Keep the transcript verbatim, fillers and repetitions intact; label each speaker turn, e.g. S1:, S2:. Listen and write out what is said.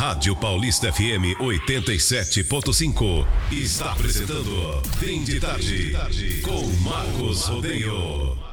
S1: Rádio Paulista F M oitenta e sete ponto cinco está apresentando Fim de Tarde com Marcos Rodeio.